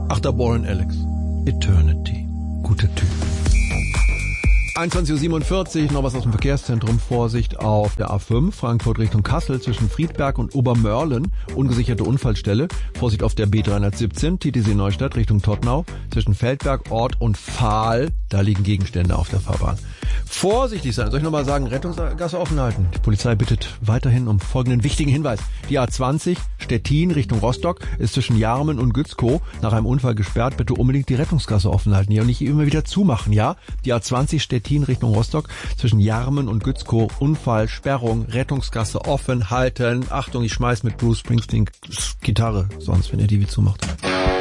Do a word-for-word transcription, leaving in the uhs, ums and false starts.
Ach, da Warren Alex. Eternity. Guter Typ. einundzwanzig Uhr siebenundvierzig, noch was aus dem Verkehrszentrum. Vorsicht auf der A fünf, Frankfurt Richtung Kassel zwischen Friedberg und Obermörlen, ungesicherte Unfallstelle. Vorsicht auf der B dreihundertsiebzehn, T T C Neustadt Richtung Todtnau, zwischen Feldberg, Ort und Pfahl. Da liegen Gegenstände auf der Fahrbahn. Vorsichtig sein. Soll ich nochmal sagen, Rettungsgasse offen halten. Die Polizei bittet weiterhin um folgenden wichtigen Hinweis. Die A zwanzig, Stettin Richtung Rostock, ist zwischen Jarmen und Gützkow nach einem Unfall gesperrt. Bitte unbedingt die Rettungsgasse offen halten. Ja, und nicht immer wieder zumachen, ja? Die A zwanzig, Stettin Richtung Rostock, zwischen Jarmen und Gützkow, Unfall, Sperrung, Rettungsgasse offen halten. Achtung, ich schmeiß mit Bruce Springsteen Gitarre, sonst wenn er die wie zumacht.